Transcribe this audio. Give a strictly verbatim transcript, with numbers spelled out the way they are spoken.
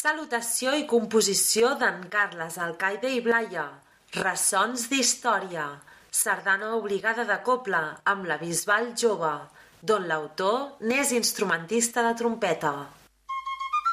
Salutació i composició d'en Carles Alcaide i Blaya, Ressons d'història, sardana obligada de cobla amb la Bisbal jove, d'on l'autor n'és instrumentista de trompeta.